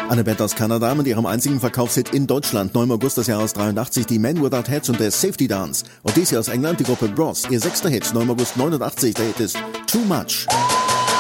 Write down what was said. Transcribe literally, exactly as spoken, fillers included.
Eine Band aus Kanada mit ihrem einzigen Verkaufshit in Deutschland, neunten August des Jahres dreiundachtzig, die Men Without Heads und der Safety Dance. Und dies hier aus England, die Gruppe Bros, ihr sechster Hit, neunten August neunundachtzig, der Hit ist Too Much.